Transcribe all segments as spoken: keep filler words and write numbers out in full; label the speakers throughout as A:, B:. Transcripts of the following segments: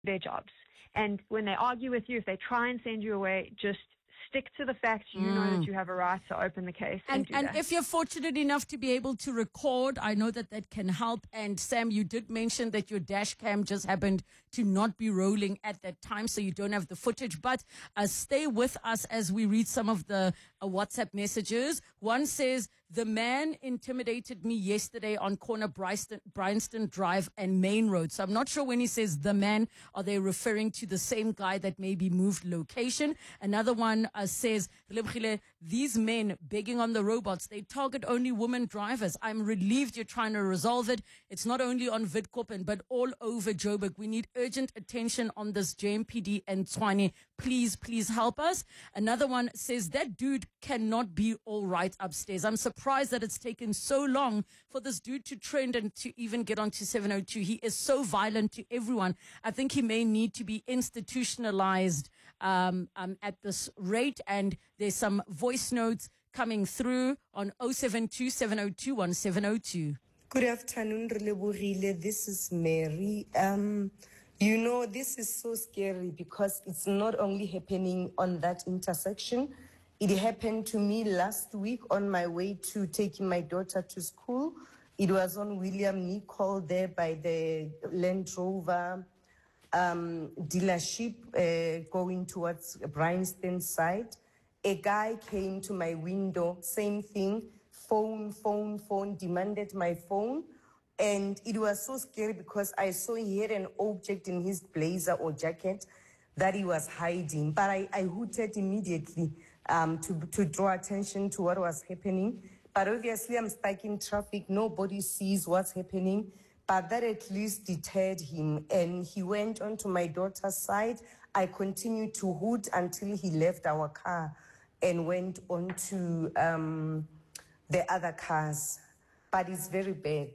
A: their jobs. And when they argue with you, if they try and send you away, just stick to the fact you mm. know that you have a right to open the case. And,
B: and,
A: and
B: if you're fortunate enough to be able to record, I know that that can help. And Sam, you did mention that your dash cam just happened to not be rolling at that time, so you don't have the footage. But uh, stay with us as we read some of the uh, WhatsApp messages. One says, the man intimidated me yesterday on corner Bryanston, Bryanston Drive and Main Road. So I'm not sure when he says the man, are they referring to the same guy that maybe moved location? Another one uh, says, these men begging on the robots, they target only women drivers. I'm relieved you're trying to resolve it. It's not only on Witkoppen, but all over Joburg. We need urgent attention on this, J M P D and Tshwane. Please, please help us. Another one says, that dude cannot be all right upstairs. I'm surprised that it's taken so long for this dude to trend and to even get onto seven oh two. He is so violent to everyone. I think he may need to be institutionalized um, um, at this rate. And there's some voice notes coming through on oh seven two, seven oh two, one seven oh two.
C: Good afternoon, Relebogile. This is Mary. Um, you know, this is so scary because it's not only happening on that intersection. It happened to me last week on my way to taking my daughter to school. It was on William Nicol there by the Land Rover um, dealership uh, going towards Bryanston side. A guy came to my window, same thing, phone, phone, phone, demanded my phone. And it was so scary because I saw he had an object in his blazer or jacket that he was hiding. But I, I hooted immediately um, to, to draw attention to what was happening. But obviously I'm stuck in traffic. Nobody sees what's happening. But that at least deterred him. And he went on to my daughter's side. I continued to hoot until he left our car and went on to um, the other cars. But it's very bad.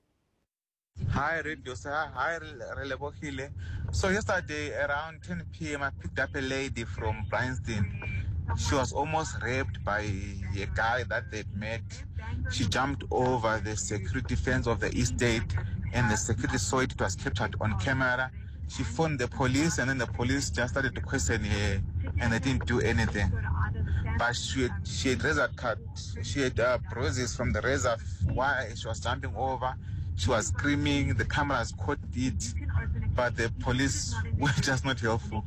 D: Hi, Radio Sir. Hi, Relebogile. So yesterday around ten p.m. I picked up a lady from Bryanston. She was almost raped by a guy that they'd met. She jumped over the security fence of the estate and the security saw it. It was captured on camera. She phoned the police and then the police just started to question her and they didn't do anything. But she had, she had razor cut. She had uh, bruises from the razor while she was jumping over. She was screaming. The cameras caught it. But the police were just not helpful.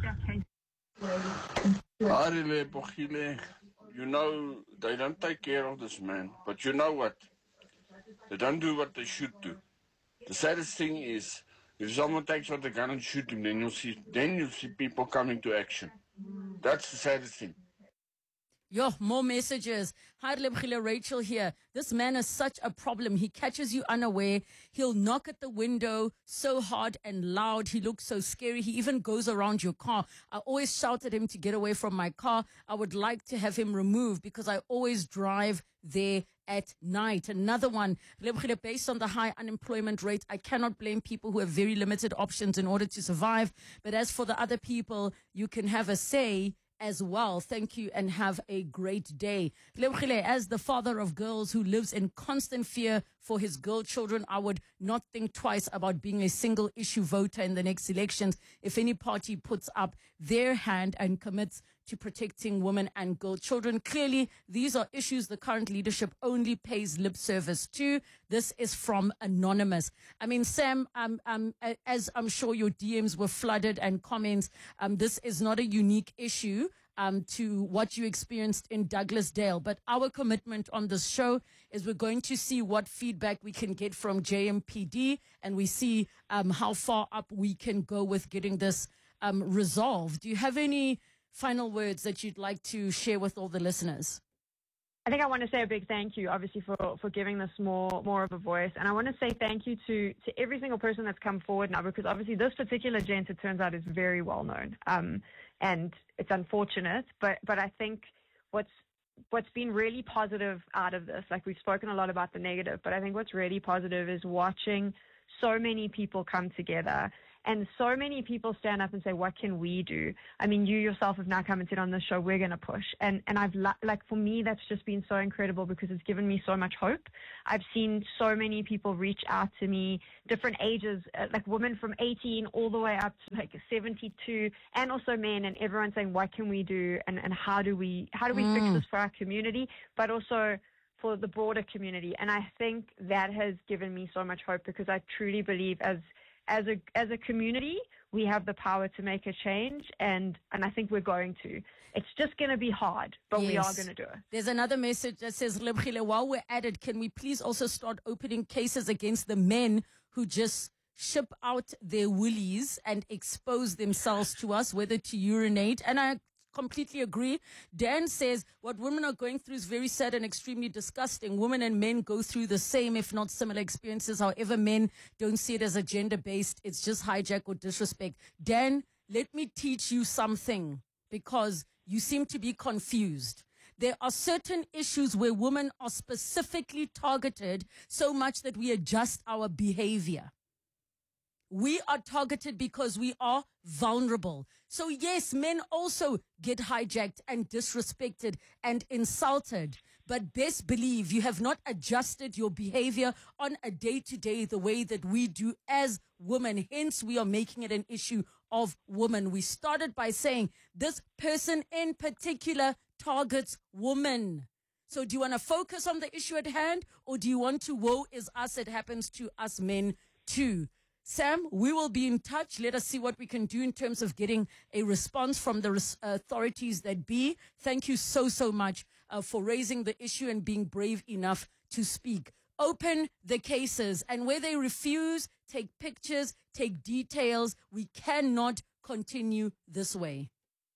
E: You know, they don't take care of this man. But you know what? They don't do what they should do. The saddest thing is, if someone takes out the gun and shoot him, then you'll see, then you'll see people coming to action. That's the saddest thing.
B: Yo, more messages. Hi, Relebogile, Rachel here. This man is such a problem. He catches you unaware. He'll knock at the window so hard and loud. He looks so scary. He even goes around your car. I always shout at him to get away from my car. I would like to have him removed because I always drive there at night. Another one, Relebogile, based on the high unemployment rate, I cannot blame people who have very limited options in order to survive. But as for the other people, you can have a say as well. Thank you and have a great day. Relebogile, as the father of girls who lives in constant fear for his girl children, I would not think twice about being a single issue voter in the next elections if any party puts up their hand and commits to protecting women and girl children. Clearly, these are issues the current leadership only pays lip service to. This is from Anonymous. I mean, Sam, um, um, as I'm sure your D Ms were flooded and comments, um, this is not a unique issue um, to what you experienced in Douglasdale. But our commitment on this show is we're going to see what feedback we can get from J M P D, and we see um, how far up we can go with getting this um, resolved. Do you have any final words that you'd like to share with all the listeners?
A: I think I want to say a big thank you, obviously, for, for giving this more more of a voice. And I want to say thank you to, to every single person that's come forward now, because obviously this particular gent, it turns out, is very well known. Um, and it's unfortunate, but, but I think what's what's been really positive out of this, like we've spoken a lot about the negative, but I think what's really positive is watching so many people come together And so many people stand up and say, what can we do? I mean, you yourself have now come and said on the show, we're going to push. And, and I've, like, for me, that's just been so incredible because it's given me so much hope. I've seen so many people reach out to me, different ages, uh, like women from eighteen all the way up to like seventy-two, and also men, and everyone saying, what can we do? And, and how do we, how do we
B: Mm.
A: fix this for our community, but also for the broader community? And I think that has given me so much hope because I truly believe as as a as a community we have the power to make a change, and and I think we're going to. It's just going to be hard, but we are
B: Yes.
A: going to do it.
B: There's another message that says, Lebogile, while we're at it, can we please also start opening cases against the men who just ship out their willies and expose themselves to us, whether to urinate? And I completely agree. Dan says what women are going through is very sad and extremely disgusting. Women and men go through the same, if not similar, experiences. However, men don't see it as a gender-based. It's just hijack or disrespect. Dan, let me teach you something because you seem to be confused. There are certain issues where women are specifically targeted so much that we adjust our behavior. We are targeted because we are vulnerable. So yes, men also get hijacked and disrespected and insulted. But best believe you have not adjusted your behavior on a day-to-day the way that we do as women. Hence, we are making it an issue of women. We started by saying this person in particular targets women. So do you want to focus on the issue at hand, or do you want to woe is us, it happens to us men too? Sam, we will be in touch. Let us see what we can do in terms of getting a response from the res- authorities that be. Thank you so, so much uh, for raising the issue and being brave enough to speak. Open the cases, and where they refuse, take pictures, take details. We cannot continue this way.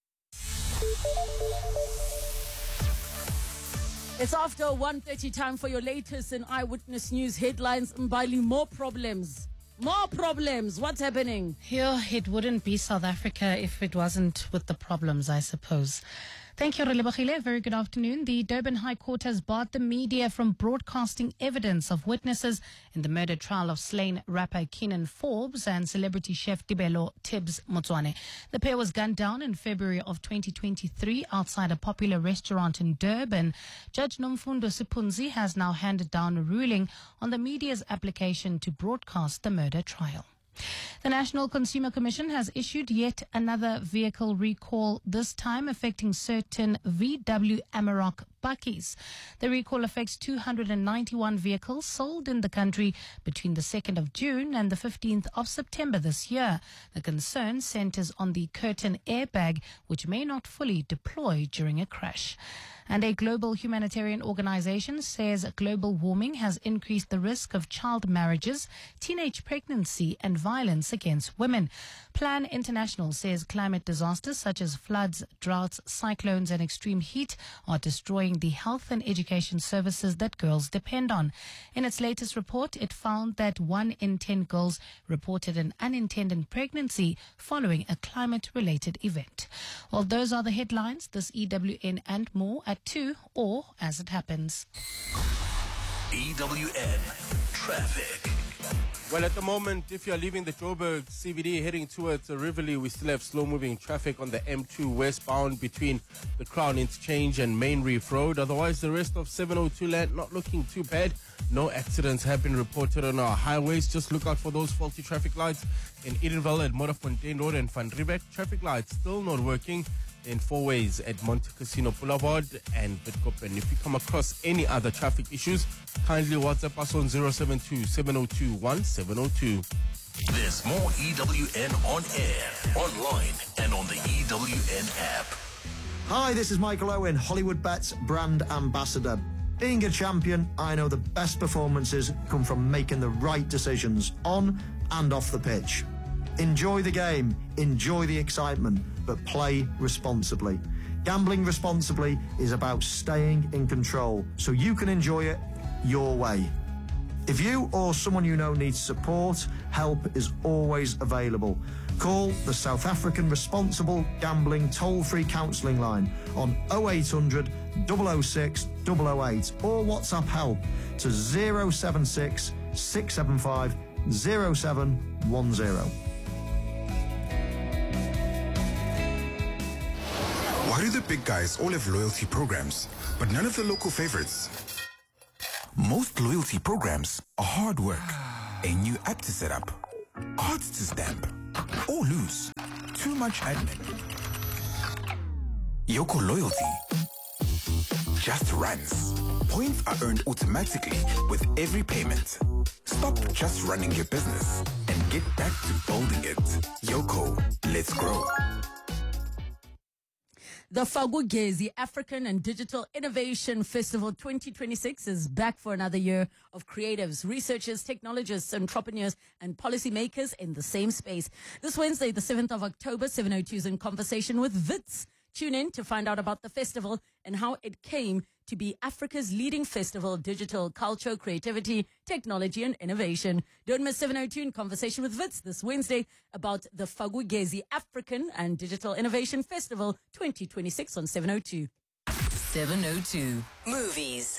B: It's after one thirty, time for your latest in Eyewitness News headlines. Mbali, more problems. More problems. What's happening?
F: Here, it wouldn't be South Africa if it wasn't with the problems, I suppose. Thank you, Relebogile. Very good afternoon. The Durban High Court has barred the media from broadcasting evidence of witnesses in the murder trial of slain rapper Keenan Forbes and celebrity chef Tibelo Tibbs Motswane. The pair was gunned down in February of twenty twenty-three outside a popular restaurant in Durban. Judge Nomfundo Sipunzi has now handed down a ruling on the media's application to broadcast the murder trial. The National Consumer Commission has issued yet another vehicle recall, this time affecting certain V W Amarok bakkies. The recall affects two hundred ninety-one vehicles sold in the country between the second of June and the fifteenth of September this year. The concern centers on the curtain airbag, which may not fully deploy during a crash. And a global humanitarian organization says global warming has increased the risk of child marriages, teenage pregnancy, and violence against women. Plan International says climate disasters such as floods, droughts, cyclones, and extreme heat are destroying the health and education services that girls depend on. In its latest report, it found that one in ten girls reported an unintended pregnancy following a climate-related event. Well, those are the headlines. This E W N and more at two, or as it happens.
G: E W N Traffic.
H: Well, at the moment, if you're leaving the Joburg C B D heading towards Rivoli, we still have slow-moving traffic on the M two westbound between the Crown Interchange and Main Reef Road. Otherwise, the rest of seven oh two land not looking too bad. No accidents have been reported on our highways. Just look out for those faulty traffic lights in Edenville at Modderfontein Road and Van Riebeck. Traffic lights still not working in four ways at Monte Casino Boulevard and Witkoppen. If you come across any other traffic issues, kindly WhatsApp us on zero seven two, seven oh two, one seven oh two.
G: There's more E W N on air, online, and on the E W N app.
I: Hi, this is Michael Owen, Hollywood Bets brand ambassador. Being a champion, I know the best performances come from making the right decisions on and off the pitch. Enjoy the game, enjoy the excitement, but play responsibly. Gambling responsibly is about staying in control so you can enjoy it your way. If you or someone you know needs support, help is always available. Call the South African Responsible Gambling Toll-Free Counselling Line on oh eight hundred, double oh six, double oh eight or WhatsApp help to zero seven six, six seven five, zero seven one zero.
J: Why do the big guys all have loyalty programs, but none of the local favorites? Most loyalty programs are hard work. A new app to set up, cards to stamp, or lose. Too much admin. Yoco Loyalty just runs. Points are earned automatically with every payment. Stop just running your business and get back to building it. Yoco, let's grow.
B: The Fagugezi African and Digital Innovation Festival twenty twenty-six is back for another year of creatives, researchers, technologists, entrepreneurs, and policymakers in the same space. This Wednesday, the seventh of October, seven oh two is in conversation with Wits. Tune in to find out about the festival and how it came to be Africa's leading festival of digital culture, creativity, technology, and innovation. Don't miss seven oh two in conversation with Wits this Wednesday about the Fagugezi African and Digital Innovation Festival twenty twenty-six on seven oh two.
K: seven oh two Movies.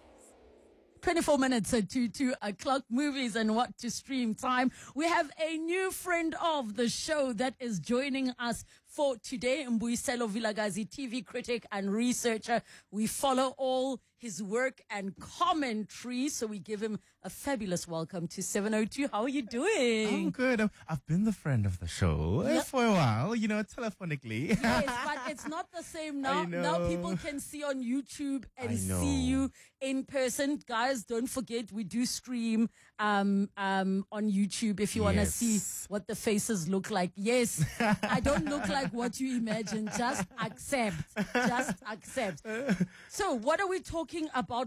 B: twenty-four minutes to two o'clock, movies and what to stream time. We have a new friend of the show that is joining us for today, Mbuyiselo Vilakazi, T V critic and researcher. We follow all his work and commentary, so we give him a fabulous welcome to seven oh two. How are you doing?
L: I'm good. I'm, I've been the friend of the show
B: Yeah.
L: for a while, you know, telephonically.
B: Yes, but it's not the same now.
L: I know.
B: Now people can see on YouTube and
L: I know.
B: see you in person. Guys, don't forget, we do stream um, um, on YouTube if you want to
L: Yes.
B: see what the faces look like. Yes, I don't look like what you imagine. Just accept. Just accept. So what are we talking about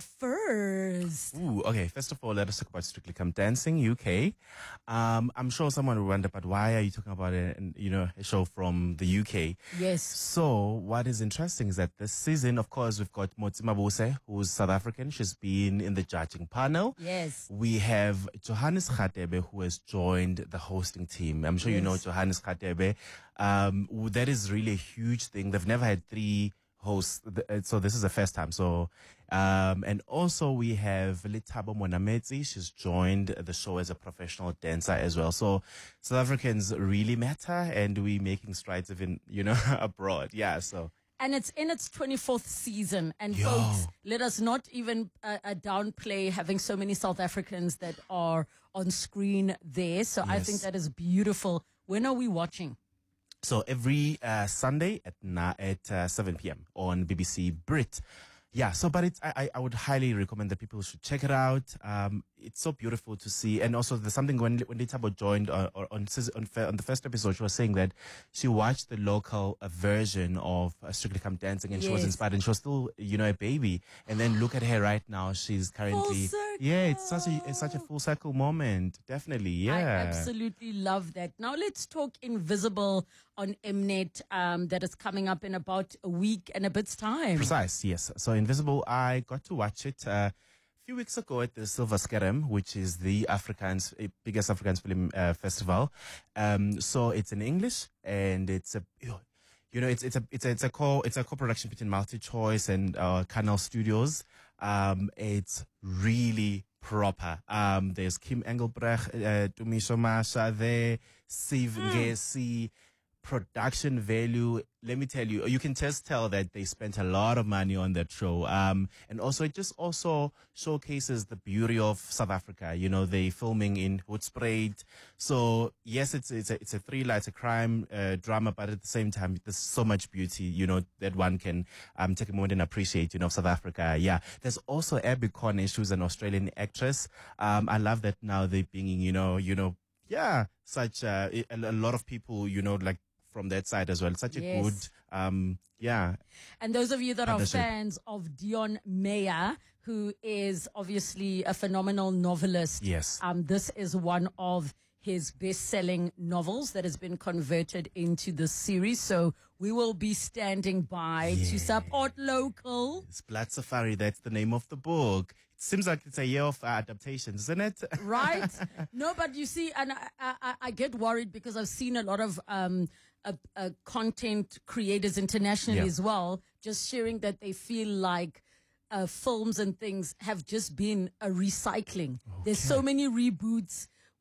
B: first?
L: Ooh, okay. First of all, let us talk about Strictly Come Dancing U K. Um, I'm sure someone will wonder, but why are you talking about it? And you know, a show from the U K.
B: Yes.
L: So what is interesting is that this season, of course, we've got Motsima Buse, who's South African. She's been in the judging panel.
B: Yes.
L: We have Johannes Khatebe, who has joined the hosting team. I'm sure you know
B: Yes.
L: Johannes Khatebe. Um, that is really a huge thing. They've never had three hosts, th- uh, so this is the first time. So, um, and also we have Litabo Monametsi. She's joined the show as a professional dancer as well. So South Africans really matter, and we're making strides even, you know, abroad. Yeah, so.
B: And it's in its twenty-fourth season. And
L: Yo.
B: folks, let us not even uh, uh, downplay having so many South Africans that are on screen there. So I
L: Yes.
B: think that is beautiful. When are we watching?
L: So every uh, Sunday at na- at uh, seven p.m. on B B C Brit. Yeah, so but it's I, I I would highly recommend that people should check it out. Um, it's so beautiful to see, and also there's something when when Litabo joined uh, on on on on the first episode, she was saying that she watched the local uh, version of uh, Strictly Come Dancing, and she was
B: Yes.
L: inspired, and she was still, you know, a baby, and then look at her right now. She's currently yeah, it's such a it's such a full circle moment, definitely. Yeah,
B: I absolutely love that. Now let's talk Invisible on Mnet um, that is coming up in about a week and a bit's time.
L: Precise, yes. So Invisible, I got to watch it uh, a few weeks ago at the Silver Skerm, which is the Afrikaans uh, biggest Afrikaans film uh, festival. Um, so it's in English, and it's a you know it's it's a it's a it's a co it's a co-production between MultiChoice and uh, Canal Studios. Um, it's really proper. Um, there's Kim Engelbrecht, uh, Tumiso Masha there, Siv Ngesi. Production value, let me tell you, you can just tell that they spent a lot of money on that show. Um, and also it just also showcases the beauty of South Africa. You know, they filming in Hoedspruit. So yes, it's, it's a, it's a thriller, it's a crime, uh, drama, but at the same time, there's so much beauty, you know, that one can, um, take a moment and appreciate, you know, South Africa. Yeah. There's also Abby Cornish, who's an Australian actress. Um, I love that now they're bringing, you know, you know, yeah, such, uh, a, a lot of people, you know, like, from that side as well. It's such a
B: Yes.
L: good, um, yeah.
B: And those of you that are
L: Understood.
B: fans of Dion Meyer, who is obviously a phenomenal novelist.
L: Yes.
B: Um, this is one of his best-selling novels that has been converted into the series. So we will be standing by to support local.
L: It's Blood Safari, that's the name of the book. It seems like it's a year of uh, adaptations, isn't it?
B: Right? No, but you see, and I, I, I get worried because I've seen a lot of um, uh, uh, content creators internationally
L: Yeah.
B: as well, just sharing that they feel like uh, films and things have just been a recycling. There's so many reboots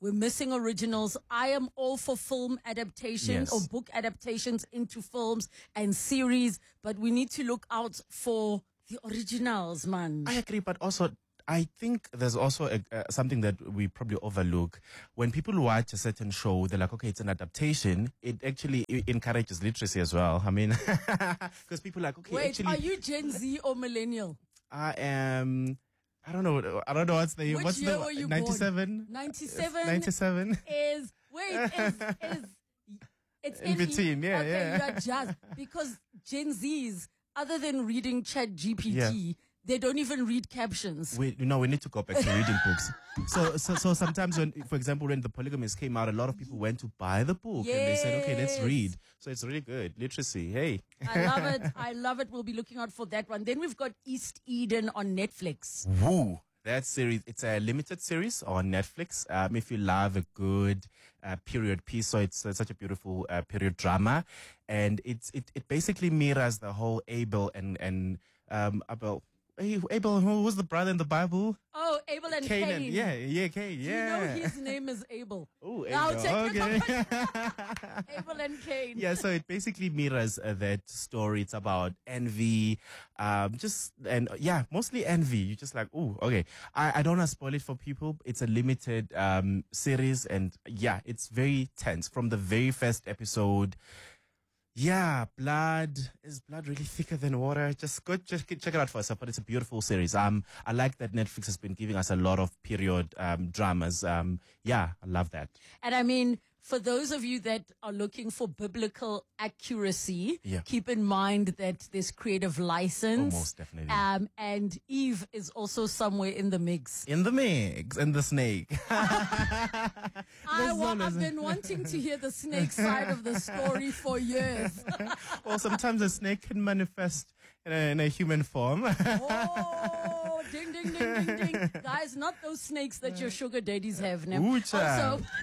B: We're missing originals. I am all for film adaptation
L: Yes.
B: or book adaptations into films and series, but we need to look out for the originals, man.
L: I agree, but also I think there's also a, uh, something that we probably overlook. When people watch a certain show, they're like, okay, it's an adaptation. It actually i- encourages literacy as well. I mean, because people are like, okay,
B: Wait,
L: actually,
B: are you Gen Z or millennial?
L: I am. I don't know. I don't know what's the
B: Which
L: what's
B: year
L: the
B: were you
L: ninety-seven.
B: born? ninety-seven.
L: ninety-seven.
B: Is wait is is it's
L: In between, yeah,
B: okay,
L: yeah.
B: You're just because Gen Zs, other than reading Chat G P T,
L: Yeah.
B: they don't even read captions.
L: We you know we need to go back to reading books. So so so sometimes when, for example, when The Polygamist came out, a lot of people went to buy the book and they said, okay, let's
B: Yes.
L: read. So it's really good. Literacy. Hey.
B: I love it. I love it. We'll be looking out for that one. Then we've got East Eden on Netflix.
L: Woo! That series, it's a limited series on Netflix. Um, if you love a good uh, period piece, so it's uh, such a beautiful uh, period drama, and it's it, it basically mirrors the whole Abel and and um Abel. Hey, Abel, who was the brother in the Bible?
B: Oh, Abel and
L: Canaan.
B: Cain.
L: Yeah, yeah, Cain.
B: Do
L: Yeah.
B: you know his name is Abel?
L: Oh,
B: Now
L: Abel.
B: take
L: Okay.
B: Abel and Cain.
L: Yeah, so it basically mirrors uh, that story. It's about envy, um, just and uh, yeah, mostly envy. You're just like, oh, okay. I, I don't want to spoil it for people. It's a limited um series, and yeah, it's very tense from the very first episode. Yeah, blood is blood really thicker than water. Just go just check it out for yourself. But it's a beautiful series. Um, I like that Netflix has been giving us a lot of period um dramas. Um, yeah, I love that.
B: And I mean, for those of you that are looking for biblical accuracy,
L: Yeah.
B: keep in mind that there's creative license.
L: Oh, most definitely.
B: Um, and Eve is also somewhere in the mix.
L: In the mix, and the snake.
B: I
L: There's
B: wa-
L: always
B: I've
L: a-
B: been wanting to hear the snake side of the story for years.
L: Well, sometimes a snake can manifest in a, in a human form.
B: Oh, ding, ding, ding, ding, ding. Guys, not those snakes that your sugar daddies have now.
L: Ooh, child.
B: Also,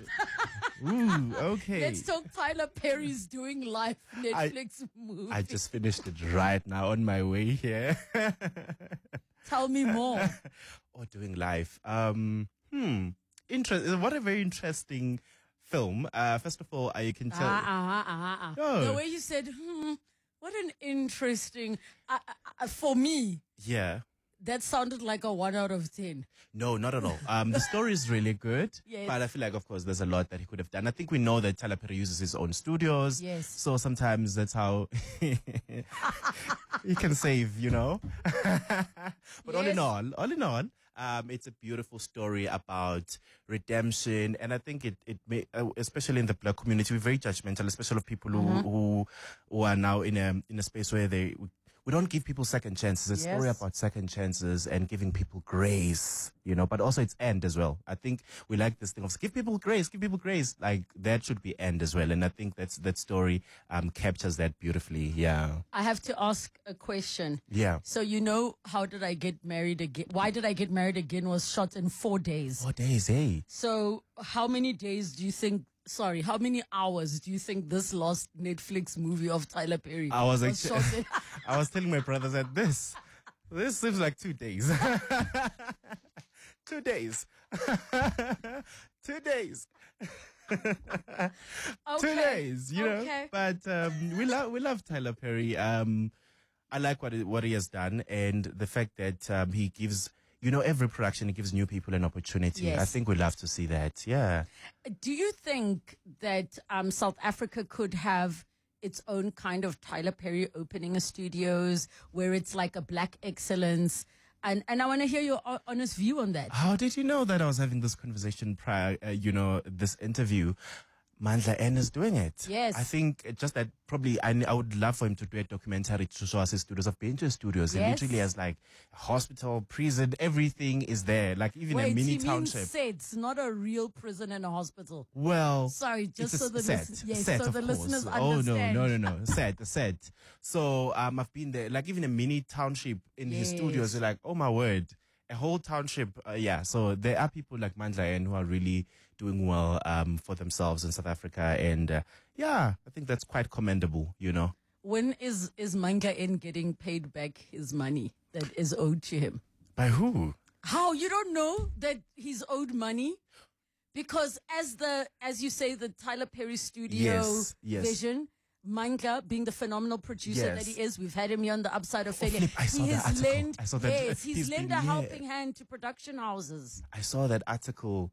L: Ooh, okay.
B: let's talk Tyler Perry's Doing Life Netflix movie.
L: I just finished it right now on my way here.
B: Tell me more.
L: Or Doing Life. Um, hmm. Interest. What a very interesting film. Uh, first of all, uh, you can tell.
B: Ah, ah, ah, ah.
L: Oh.
B: The way you said, hmm, what an interesting. Uh, uh, for me,
L: Yeah.
B: that sounded like a one out of ten.
L: No, not at all. Um, the story is really good,
B: Yes.
L: but I feel like, of course, there's a lot that he could have done. I think we know that Tyler Perry uses his own studios.
B: Yes.
L: So sometimes that's how he can save, you know. But all in
B: Yes.
L: all, all in all, um, it's a beautiful story about redemption, and I think it it may, uh, especially in the black community, we're very judgmental, especially of people who
B: Mhm.
L: who who are now in a in a space where they. We don't give people second chances. It's a story
B: Yes.
L: about second chances and giving people grace, you know, but also it's end as well. I think we like this thing of give people grace, give people grace. Like that should be end as well. And I think that's that story um captures that beautifully. Yeah.
B: I have to ask a question.
L: Yeah.
B: So, you know, How Did I Get Married Again? Why Did I Get Married Again was shot in four days.
L: Four days, hey.
B: So, how many days do you think, sorry, how many hours do you think this last Netflix movie of Tyler Perry
L: I was actually,
B: shot in?
L: I was telling my brothers that this, this seems like two days. two days. two days. Two
B: Okay.
L: days, you know.
B: Okay.
L: But um, we love we love Tyler Perry. Um, I like what he- what he has done, and the fact that um, he gives, you know, every production he gives new people an opportunity.
B: Yes.
L: I think we love to see that. Yeah.
B: Do you think that um, South Africa could have its own kind of Tyler Perry opening of studios where it's like a black excellence? And and I want to hear your ho- honest view on that.
L: How did you know that I was having this conversation prior, uh, you know, this interview? Mandla N is doing it.
B: Yes.
L: I think it just that probably I, I would love for him to do a documentary to show us his studios. I've been to his studios. He
B: Yes.
L: literally has like a hospital, prison, everything is there. Like even
B: Wait,
L: a mini
B: you mean
L: township.
B: sets, not a real prison and a hospital.
L: Well,
B: Sorry, just
L: it's a
B: so the
L: set,
B: listen- yes,
L: set
B: so
L: of
B: the
L: course.
B: listeners
L: Oh
B: understand.
L: no, no, no, no, set, set. So um, I've been there, like even a mini township in his studios.
B: Yes.
L: You're like, oh my word, a whole township. Uh, yeah. So there are people like Mandla N who are really doing well um for themselves in South Africa, and uh, yeah, I think that's quite commendable. You know.
B: When is is Manga N getting paid back his money that is owed to him?
L: By who?
B: How? You don't know that he's owed money? Because as the, as you say, the Tyler Perry studio
L: Yes, yes.
B: vision, Mandla being the phenomenal producer
L: Yes.
B: that he is, we've had him here on the Upside of
L: Oh,
B: Failure.
L: Flip, I saw
B: he
L: that
B: has
L: article.
B: lent,
L: I saw that.
B: yes, he's,
L: He's
B: lent
L: been-
B: a
L: yeah.
B: helping hand to production houses.
L: I saw that article.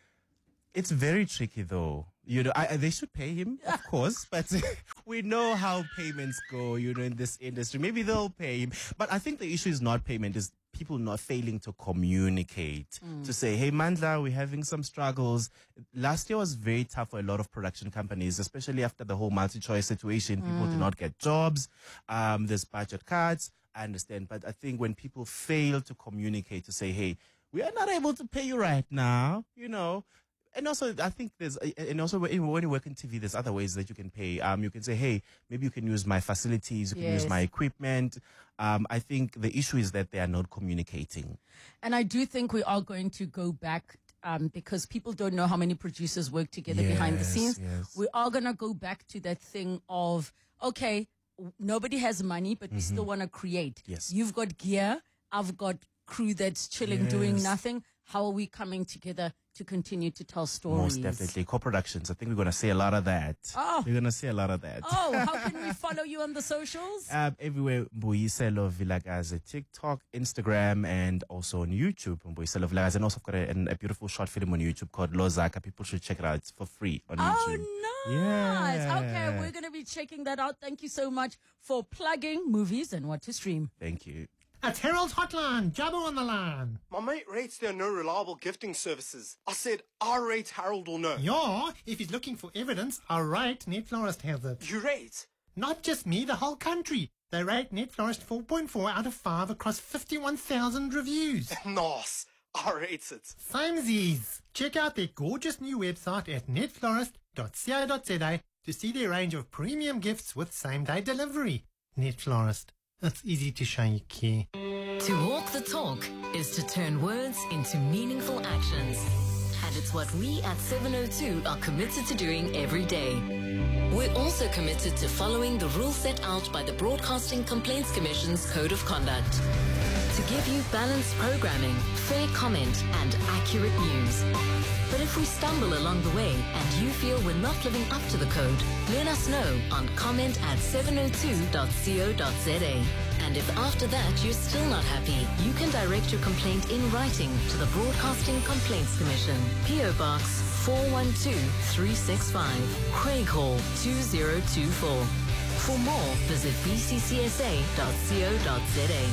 L: It's very tricky, though. You know, I, I- they should pay him, of course, but we know how payments go, you know, in this industry. Maybe they'll pay him. But I think the issue is not payment, is people not failing to communicate,
B: Mm.
L: to say, hey, Mandla, we're having some struggles. Last year was very tough for a lot of production companies, especially after the whole multi-choice situation. People did
B: Mm.
L: not get jobs. Um, there's budget cuts. I understand. But I think when people fail to communicate, to say, hey, we are not able to pay you right now, you know. And also, I think there's, and also when you when you work in T V, there's other ways that you can pay. Um, you can say, hey, maybe you can use my facilities, you can use
B: Yes.
L: my equipment. Um, I think the issue is that they are not communicating.
B: And I do think we are going to go back um, because people don't know how many producers work together behind the
L: Yes,
B: scenes.
L: yes.
B: We are going to go back to that thing of, okay, w- nobody has money, but we still want to create.
L: Yes.
B: You've got gear. I've got crew that's chilling, doing
L: Yes.
B: nothing. How are we coming together to continue to tell stories?
L: Most definitely. Co-productions. I think we're going to see a lot of that.
B: Oh.
L: We're going to see a lot of that.
B: Oh, how can we follow you on the socials?
L: Um, everywhere, Mbuyiselo Vilakazi, TikTok, Instagram, and also on YouTube, Mbuyiselo Vilakazi. And also I've got a, a beautiful short film on YouTube called Lozaka. People should check it out. It's for free on YouTube.
B: Oh, nice.
L: Yeah.
B: Okay, we're going to be checking that out. Thank you so much for plugging movies and what to stream.
L: Thank you.
M: It's Harold's Hotline. Jabba on the line.
N: My mate rates there are no reliable gifting services. I said, I rate Harold will know.
M: Yeah, if he's looking for evidence, I rate Net Florist has it.
N: You rate?
M: Not just me, the whole country. They rate Net Florist four point four out of five across fifty-one thousand reviews.
N: Nice. I rate it.
M: Samesies. Check out their gorgeous new website at netflorist dot co dot za to see their range of premium gifts with same-day delivery. Net Florist. It's easy to show you care.
K: To walk the talk is to turn words into meaningful actions. And it's what we at seven oh two are committed to doing every day. We're also committed to following the rules set out by the Broadcasting Complaints Commission's Code of Conduct. To give you balanced programming, fair comment, and accurate news. But if we stumble along the way and you feel we're not living up to the code, let us know on comment at seven oh two dot co dot za. And if after that you're still not happy, you can direct your complaint in writing to the Broadcasting Complaints Commission, P O Box four one two three six five, Craig Hall two zero two four. For more, visit b c c s a dot co dot za.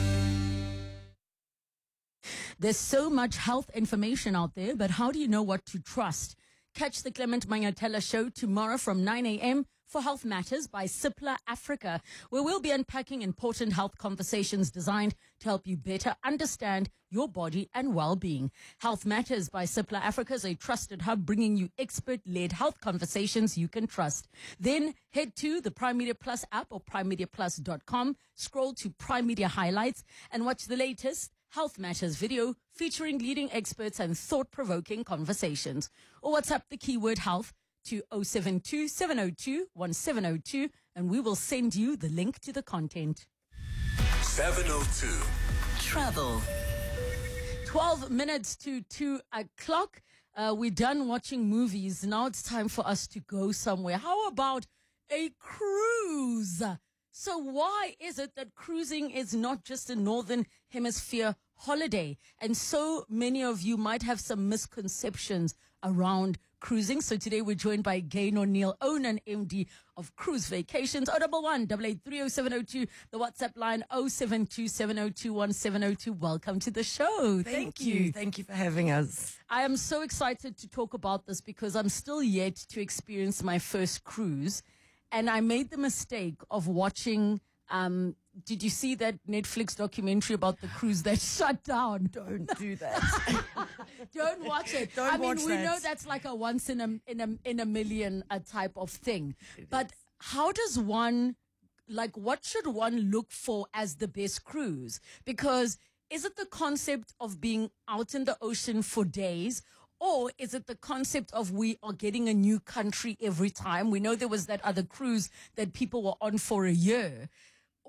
B: There's so much health information out there, but how do you know what to trust? Catch the Clement Mangatela show tomorrow from nine a.m. for Health Matters by Cipla Africa, where we'll be unpacking important health conversations designed to help you better understand your body and well-being. Health Matters by Cipla Africa is a trusted hub bringing you expert-led health conversations you can trust. Then head to the Prime Media Plus app or prime media plus dot com, scroll to Prime Media Highlights and watch the latest Health Matters video featuring leading experts and thought-provoking conversations. Or WhatsApp the keyword health to oh seven two, seven oh two, one seven oh two and we will send you the link to the content.
G: seven oh two.
K: Travel.
B: twelve minutes to two o'clock. Uh, we're done watching movies. Now it's time for us to go somewhere. How about a cruise? So why is it that cruising is not just a Northern Hemisphere holiday? And so many of you might have some misconceptions around cruising. So today we're joined by Gain O'Neill, owner and M D of Cruise Vacations. oh one one, eight eight three oh seven oh two, the WhatsApp line oh seven two, seven oh two, one seven oh two. Welcome to the show.
O: Thank,
B: Thank
O: you.
B: you.
O: Thank you for having us.
B: I am so excited to talk about this because I'm still yet to experience my first cruise. And I made the mistake of watching, um, did you see that Netflix documentary about the cruise that shut down?
O: Don't do that.
B: Don't watch it.
O: Don't
B: I mean,
O: watch
B: we
O: that.
B: know that's like a once in a in a in a million uh, type of thing. But how does one, like, what should one look for as the best cruise? Because is it the concept of being out in the ocean for days? Or is it the concept of we are getting a new country every time? We know there was that other cruise that people were on for a year.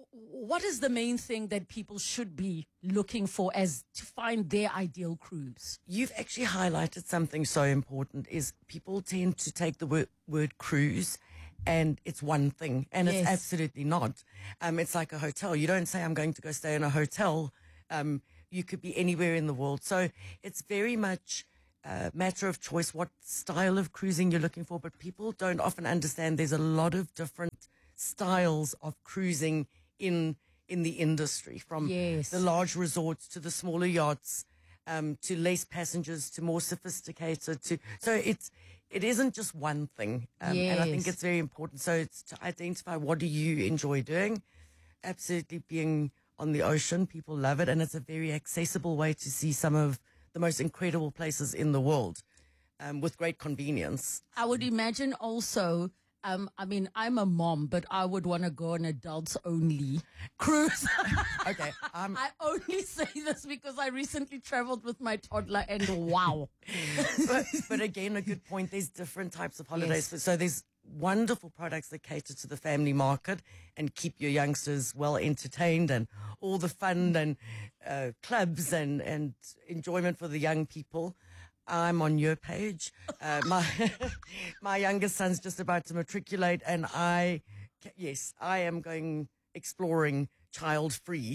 B: what is the main thing that people should be looking for as to find their ideal cruise?
O: You've actually highlighted something so important is people tend to take the word, word cruise and it's one thing, and
B: Yes.
O: it's absolutely not. Um, it's like a hotel. You don't say, I'm going to go stay in a hotel. Um, you could be anywhere in the world. So it's very much a matter of choice, what style of cruising you're looking for. But people don't often understand there's a lot of different styles of cruising in in the industry, from
B: Yes.
O: the large resorts to the smaller yachts, um, to less passengers, to more sophisticated. To so it's it isn't just one thing, um, and I think
B: Yes.
O: it's very important. So it's to identify what do you enjoy doing. Absolutely, being on the ocean, people love it, and it's a very accessible way to see some of the most incredible places in the world, um, with great convenience.
B: I would imagine also, um, I mean, I'm a mom, but I would want to go on adults only cruise.
O: Okay. Um,
B: I only say this because I recently traveled with my toddler and wow.
O: but, but again, a good point. There's different types of holidays.
B: Yes.
O: So there's wonderful products that cater to the family market and keep your youngsters well entertained, and all the fun and uh, clubs and, and enjoyment for the young people. I'm on your page. Uh, my my youngest son's just about to matriculate, and I, yes, I am going exploring child free.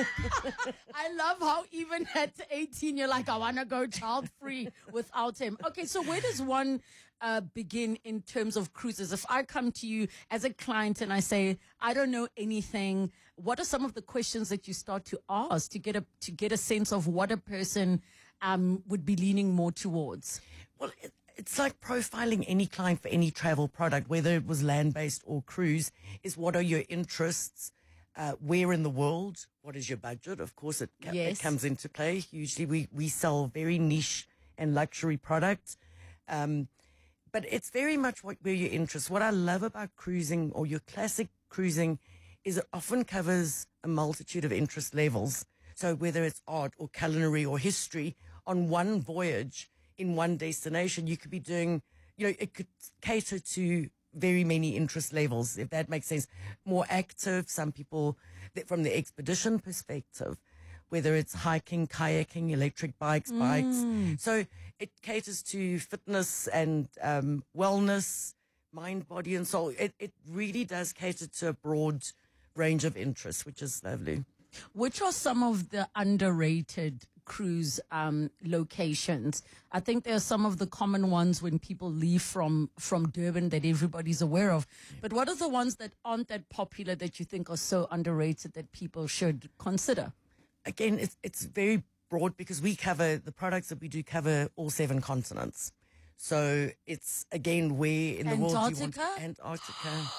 B: I love how even at eighteen, you're like, I want to go child free without him. Okay, so where does one uh, begin in terms of cruises? If I come to you as a client and I say, I don't know anything, what are some of the questions that you start to ask to get a to get a sense of what a person um, would be leaning more towards?
O: Well, it, it's like profiling any client for any travel product, whether it was land-based or cruise, is what are your interests? Uh, where in the world? What is your budget? Of course, it, ca-
B: Yes.
O: it comes into play. Usually we, we sell very niche and luxury products. Um, but it's very much what where your interests. What I love about cruising, or your classic cruising, is it often covers a multitude of interest levels. So whether it's art or culinary or history, on one voyage in one destination, you could be doing, you know, it could cater to very many interest levels, if that makes sense. More active, some people that from the expedition perspective, whether it's hiking, kayaking, electric bikes, bikes.
B: Mm.
O: So it caters to fitness and um, wellness, mind, body, and soul. It, it really does cater to a broad range of interests, which is lovely.
B: Which are some of the underrated cruise um, locations? I think there are some of the common ones when people leave from, from Durban that everybody's aware of. But what are the ones that aren't that popular that you think are so underrated that people should consider?
O: Again, it's, it's very broad because we cover, the products that we do cover all seven continents. So it's, again, where in the world do you want...
B: Antarctica?
O: Antarctica.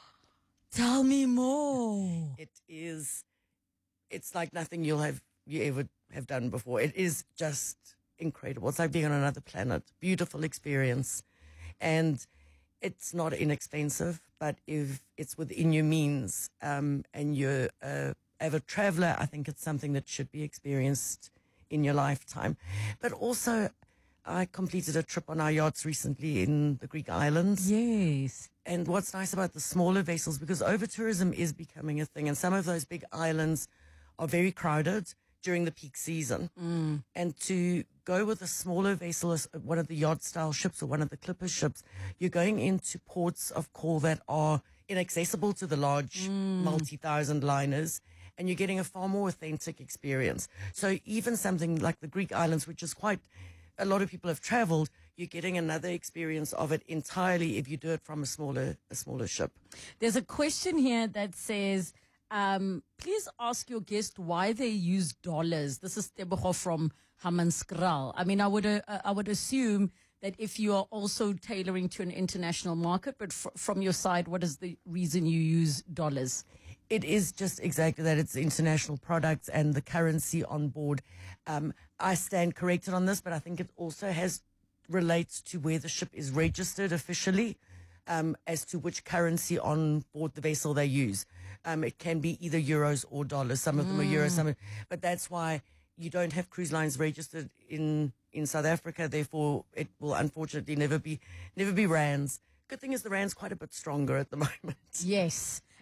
B: Tell me more.
O: It is, it's like nothing you'll have, you ever have done before. It is just incredible. It's like being on another planet. Beautiful experience. And it's not inexpensive, but if it's within your means, um, and you're a avid traveler, I think it's something that should be experienced in your lifetime. But also, I completed a trip on our yachts recently in the Greek islands.
B: Yes.
O: And what's nice about the smaller vessels, because over-tourism is becoming a thing, and some of those big islands are very crowded during the peak season.
B: Mm.
O: And to go with a smaller vessel, as one of the yacht-style ships or one of the clipper ships, you're going into ports of call that are inaccessible to the large
B: Mm.
O: multi-thousand liners, and you're getting a far more authentic experience. So even something like the Greek islands, which is quite, a lot of people have traveled, you're getting another experience of it entirely if you do it from a smaller, a smaller ship.
B: There's a question here that says, um, please ask your guest why they use dollars. This is Tebogo from Hammanskraal. I mean, I would, uh, I would assume that if you are also tailoring to an international market, but fr- from your side, what is the reason you use dollars?
O: It is just exactly that. It's international products and the currency on board. Um, I stand corrected on this, but I think it also has relates to where the ship is registered officially, um, as to which currency on board the vessel they use. Um, it can be either euros or dollars. Some of them are euros, some are, but that's why you don't have cruise lines registered in, in South Africa. Therefore, it will unfortunately never be never be rands. Good thing is the rand's quite a bit stronger at the moment.
B: Yes.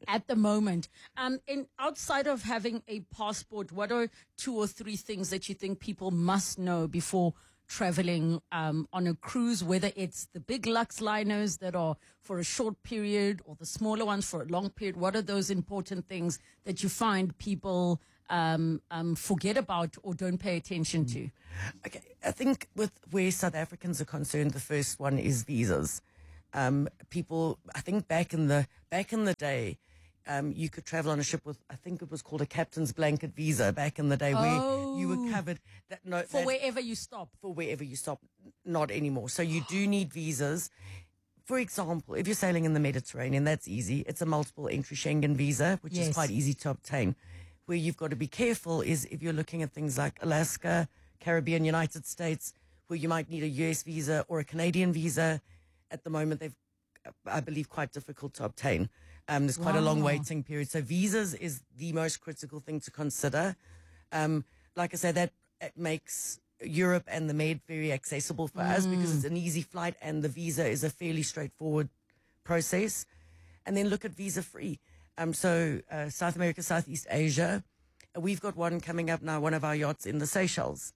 B: at the moment. Um, in outside of having a passport, what are two or three things that you think people must know before traveling um, on a cruise, whether it's the big lux liners that are for a short period or the smaller ones for a long period? What are those important things that you find people um, um, forget about or don't pay attention to?
O: Okay, I think with where South Africans are concerned, the first one is visas. Um, people, I think back in the back in the day, um, you could travel on a ship with, I think it was called a captain's blanket visa back in the day,
B: Oh.
O: where you were covered. That, no,
B: For
O: that-
B: wherever you stop.
O: For wherever you stop, not anymore. So you do need visas. For example, if you're sailing in the Mediterranean, that's easy. It's a multiple entry Schengen visa, which
B: Yes.
O: is quite easy to obtain. Where you've got to be careful is if you're looking at things like Alaska, Caribbean, United States, where you might need a U S visa or a Canadian visa. At the moment, they've, I believe, quite difficult to obtain. Um, there's quite a long
B: Wow.
O: waiting period. So visas is the most critical thing to consider. Um, like I say, that it makes Europe and the Med very accessible for us because
B: Mm.
O: it's an easy flight and the visa is a fairly straightforward process. And then look at visa free. Um, so uh, South America, Southeast Asia, uh, we've got one coming up now, one of our yachts in the Seychelles,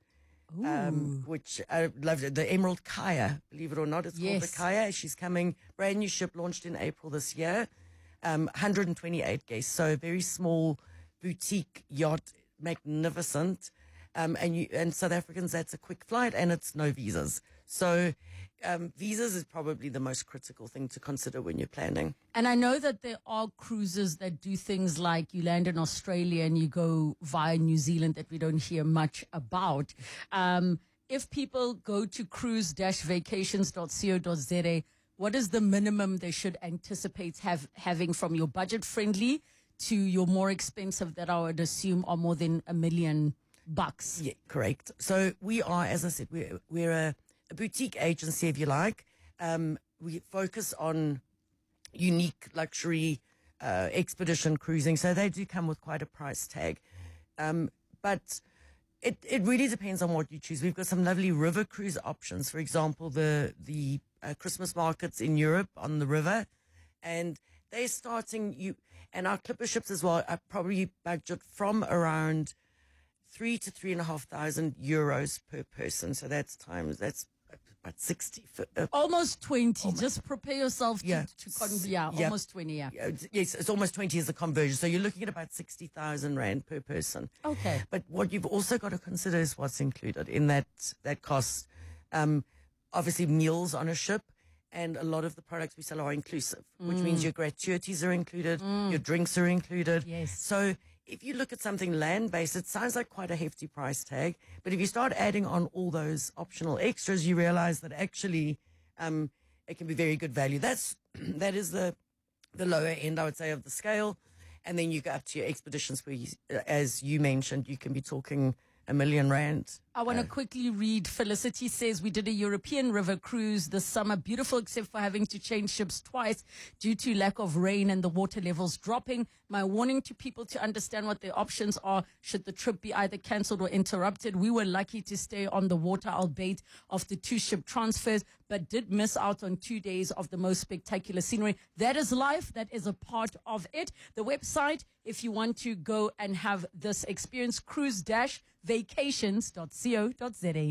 O: um, which I love, the Emerald Kaya, believe it or not, it's called
B: Yes.
O: the Kaya. She's coming, brand new ship launched in April this year, um, one hundred twenty-eight guests, so a very small boutique yacht, magnificent. Um, and you, and South Africans, that's a quick flight and it's no visas. So um, visas is probably the most critical thing to consider when you're planning.
B: And I know that there are cruises that do things like you land in Australia and you go via New Zealand that we don't hear much about. Um, if people go to cruise dash vacations dot co dot za, what is the minimum they should anticipate have, having from your budget friendly to your more expensive that I would assume are more than a million bucks?
O: Yeah, correct. So we are, as I said, we're, we're a, a boutique agency, if you like. Um, we focus on unique luxury uh, expedition cruising, so they do come with quite a price tag. Um, but it, it really depends on what you choose. We've got some lovely river cruise options. For example, the the uh, Christmas markets in Europe on the river, and they're starting you and our clipper ships as well are probably budget from around three to three and a half thousand euros per person. So that's times that's about sixty. For, uh,
B: Almost twenty. Just prepare yourself to,
O: Yeah.
B: to con- yeah,
O: Yeah.
B: almost twenty, yeah.
O: yeah, it's- yes, it's almost twenty as the conversion. So you're looking at about sixty thousand rand per person.
B: Okay.
O: But what you've also got to consider is what's included in that that cost. Um, obviously, meals on a ship, and a lot of the products we sell are inclusive, which means
B: Mm.
O: your gratuities are included,
B: Mm.
O: your drinks are included.
B: Yes.
O: So if you look at something land-based, it sounds like quite a hefty price tag. But if you start adding on all those optional extras, you realize that actually um, it can be very good value. That's that is the the lower end, I would say, of the scale. And then you go up to your expeditions where, you, as you mentioned, you can be talking a million rand.
B: I want to quickly read. Felicity says, we did a European river cruise this summer. Beautiful, except for having to change ships twice due to lack of rain and the water levels dropping. My warning to people to understand what their options are should the trip be either cancelled or interrupted. We were lucky to stay on the water, albeit of the two ship transfers, but did miss out on two days of the most spectacular scenery. That is life. That is a part of it. The website, if you want to go and have this experience, cruise dash vacations dot co dot za.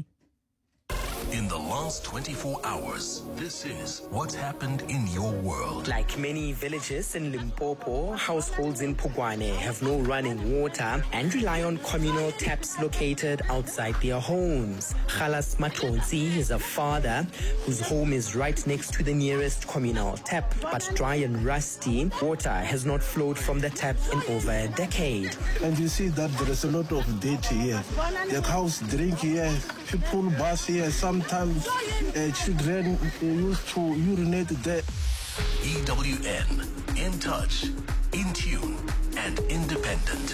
G: In the last twenty-four hours, this is what's happened in your world.
P: Like many villages in Limpopo, households in Pogwane have no running water and rely on communal taps located outside their homes. Khalas Matonsi is a father whose home is right next to the nearest communal tap, but dry and rusty, water has not flowed from the tap in over a decade.
Q: And you see that there is a lot of dirt here. The cows drink here, people bath here. Sometimes uh, children uh, used to urinate there.
G: E W N, in touch, in tune, and independent.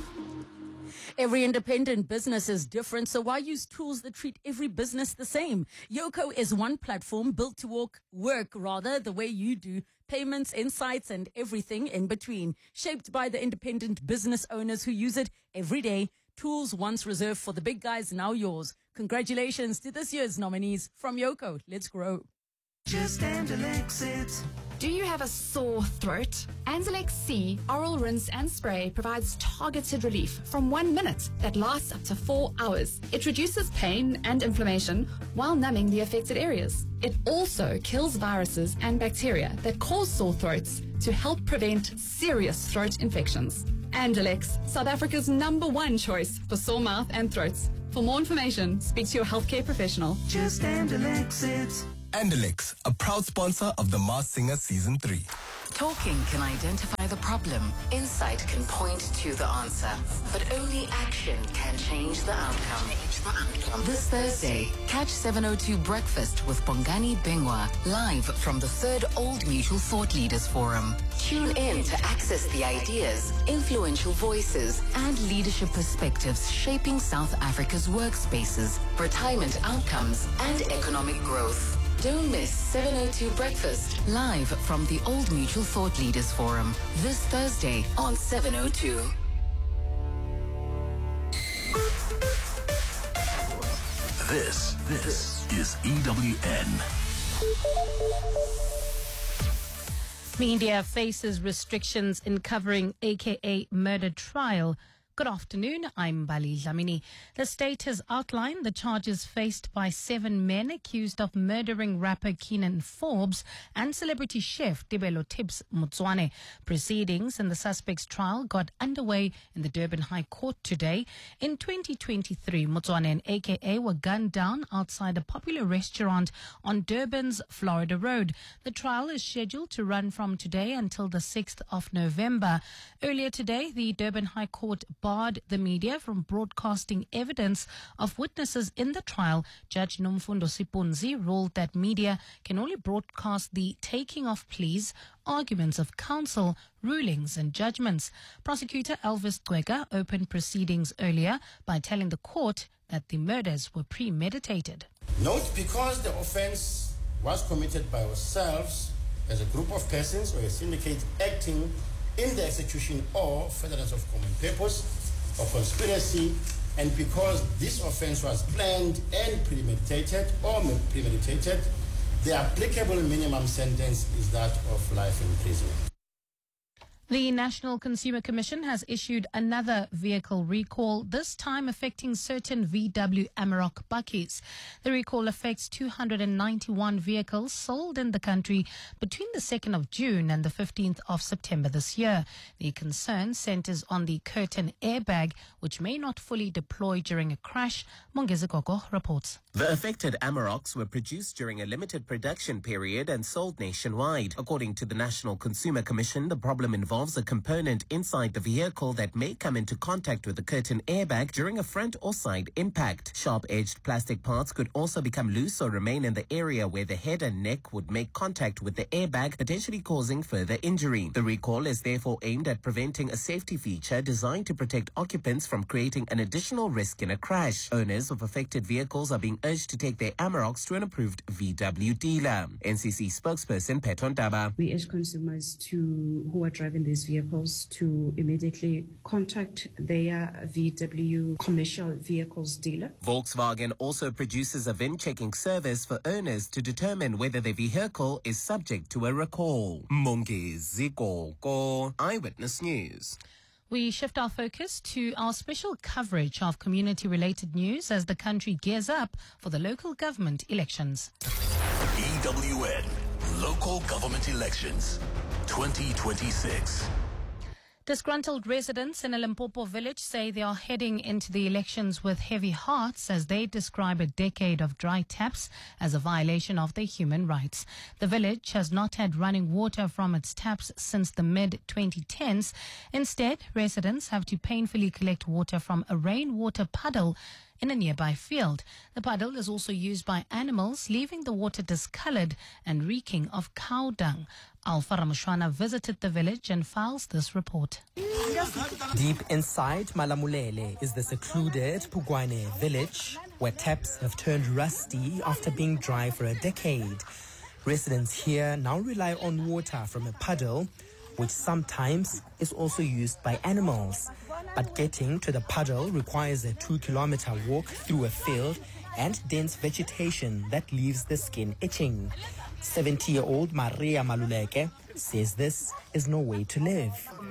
B: Every independent business is different, so why use tools that treat every business the same? Yoco is one platform built to work, work rather, the way you do. Payments, insights, and everything in between. Shaped by the independent business owners who use it every day. Tools once reserved for the big guys, now yours. Congratulations to this year's nominees from Yoco. Let's grow.
R: Just handle exit. Do you have a sore throat? Anzalex C Oral Rinse and Spray provides targeted relief from one minute that lasts up to four hours. It reduces pain and inflammation while numbing the affected areas. It also kills viruses and bacteria that cause sore throats to help prevent serious throat infections. Andalex, South Africa's number one choice for sore mouth and throats. For more information, speak to your healthcare professional.
S: Just Andalex it. Andalex, a proud sponsor of The Masked Singer Season three.
K: Talking can identify the problem. Insight can point to the answer. But only action can change the outcome. This Thursday, catch seven oh two Breakfast with Bongani Bingwa live from the third Old Mutual Thought Leaders Forum. Tune in to access the ideas, influential voices, and leadership perspectives shaping South Africa's workspaces, retirement outcomes, and economic growth. Don't miss seven oh two Breakfast live from the Old Mutual Thought Leaders Forum this Thursday on seven oh two.
G: This, this is E W N.
F: Media faces restrictions in covering A K A murder trial. Good afternoon, I'm Bali Dlamini. The state has outlined the charges faced by seven men accused of murdering rapper Keenan Forbes and celebrity chef Tibelo Tibbs Motswane. Proceedings in the suspect's trial got underway in the Durban High Court today. In twenty twenty-three, Motswane and A K A were gunned down outside a popular restaurant on Durban's Florida Road. The trial is scheduled to run from today until the sixth of November. Earlier today, the Durban High Court barred the media from broadcasting evidence of witnesses in the trial. Judge Nomfundo Sipunzi ruled that media can only broadcast the taking of pleas, arguments of counsel, rulings and judgments. Prosecutor Elvis Gwega opened proceedings earlier by telling the court that the murders were premeditated.
T: Note, because the offence was committed by ourselves as a group of persons or a syndicate acting in the execution or furtherance of common purpose or conspiracy, and because this offence was planned and premeditated or premeditated, the applicable minimum sentence is that of life in prison.
F: The National Consumer Commission has issued another vehicle recall, this time affecting certain V W Amarok bakkies. The recall affects two hundred ninety-one vehicles sold in the country between the second of June and the fifteenth of September this year. The concern centers on the curtain airbag, which may not fully deploy during a crash. Mongezi Gogo reports.
U: The affected Amaroks were produced during a limited production period and sold nationwide. According to the National Consumer Commission, the problem involves a component inside the vehicle that may come into contact with the curtain airbag during a front or side impact. Sharp-edged plastic parts could also become loose or remain in the area where the head and neck would make contact with the airbag, potentially causing further injury. The recall is therefore aimed at preventing a safety feature designed to protect occupants from creating an additional risk in a crash. Owners of affected vehicles are being urged to take their Amaroks to an approved V W dealer. N C C spokesperson Peton Daba.
V: We urge consumers to who are driving these vehicles to immediately contact their V W commercial vehicles dealer.
U: Volkswagen also produces a V I N checking service for owners to determine whether their vehicle is subject to a recall. Mongezi Gogo, Eyewitness News.
F: We shift our focus to our special coverage of community-related news as the country gears up for the local government elections.
G: E W N, Local Government Elections, twenty twenty-six.
F: Disgruntled residents in a Limpopo village say they are heading into the elections with heavy hearts as they describe a decade of dry taps as a violation of their human rights. The village has not had running water from its taps since the mid twenty tens. Instead, residents have to painfully collect water from a rainwater puddle in a nearby field. The puddle is also used by animals, leaving the water discolored and reeking of cow dung. Alpha Ramushwana visited the village and files this report.
P: Deep inside Malamulele is the secluded Pugwane village, where taps have turned rusty after being dry for a decade. Residents here now rely on water from a puddle, which sometimes is also used by animals. But getting to the puddle requires a two-kilometer walk through a field and dense vegetation that leaves the skin itching. seventy-year-old Maria Maluleke says this is no way to live.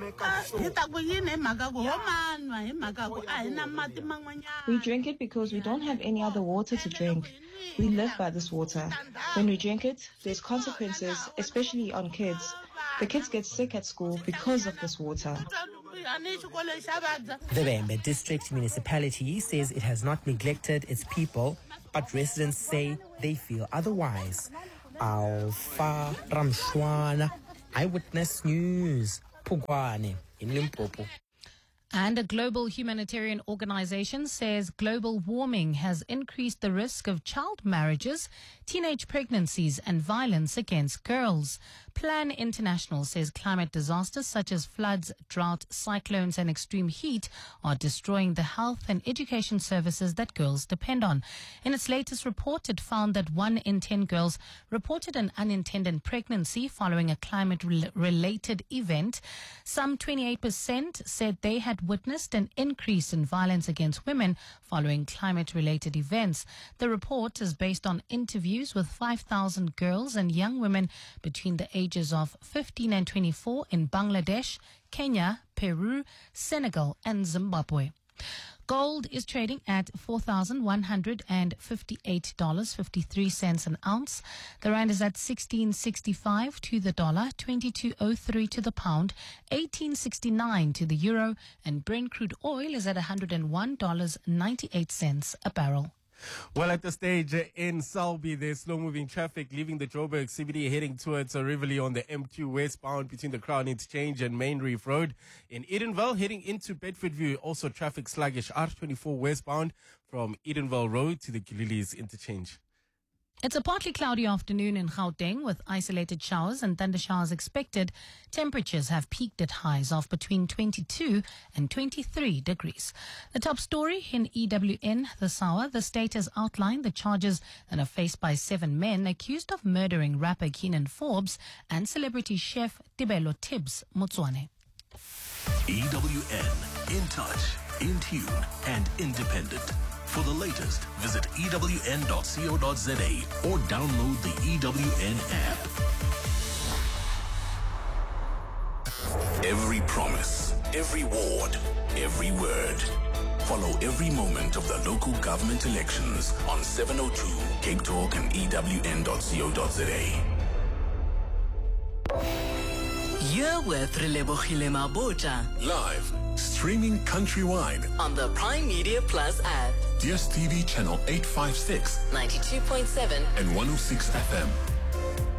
C: We drink it because we don't have any other water to drink. We live by this water. When we drink it, there's consequences, especially on kids. The kids get sick at school because of this water.
P: The Bembe District Municipality says it has not neglected its people, but residents say they feel otherwise. Alpha Ramshwana, Eyewitness News, Pugwane in Limpopo.
F: And a global humanitarian organization says global warming has increased the risk of child marriages, teenage pregnancies, and violence against girls. Plan International says climate disasters such as floods, drought, cyclones, and extreme heat are destroying the health and education services that girls depend on. In its latest report, it found that one in ten girls reported an unintended pregnancy following a climate-related event. Some twenty-eight percent said they had witnessed an increase in violence against women following climate-related events. The report is based on interviews with five thousand girls and young women between the ages of fifteen and twenty-four in Bangladesh, Kenya, Peru, Senegal, and Zimbabwe. Gold is trading at four thousand one hundred fifty-eight dollars and fifty-three cents an ounce. The rand is at sixteen sixty-five to the dollar, twenty-two oh three to the pound, eighteen sixty-nine to the euro, and Brent crude oil is at one hundred one dollars and ninety-eight cents a barrel.
H: Well, at the stage in Selby, there's slow-moving traffic leaving the Joburg C B D heading towards Rivoli on the M two westbound between the Crown Interchange and Main Reef Road. In Edenville, heading into Bedfordview, also traffic sluggish R twenty-four westbound from Edenville Road to the Gililis Interchange.
F: It's a partly cloudy afternoon in Gauteng with isolated showers and thunder showers expected. Temperatures have peaked at highs of between twenty-two and twenty-three degrees. The top story in E W N this hour, the state has outlined the charges that are faced by seven men accused of murdering rapper Keenan Forbes and celebrity chef Tibelo Tibbs Motswane.
G: E W N, in touch, in tune, and independent. For the latest, visit E W N dot co dot z a or download the E W N app. Every promise, every ward, every word. Follow every moment of the local government elections on seven oh two Cape Talk and E W N dot co dot z a.
K: You're with Relebogile Mabota.
G: Live, streaming countrywide
K: on the Prime Media Plus app.
G: D S T V channel eight fifty-six,
K: ninety-two point seven,
G: and one oh six F M.